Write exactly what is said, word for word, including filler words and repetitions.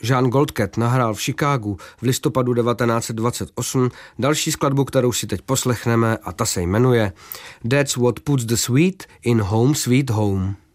Jean Goldcat nahrál v Chicagu v listopadu devatenáct set dvacet osm další skladbu, kterou si teď poslechneme, a ta se jmenuje That's What Puts the Sweet in Home Sweet Home.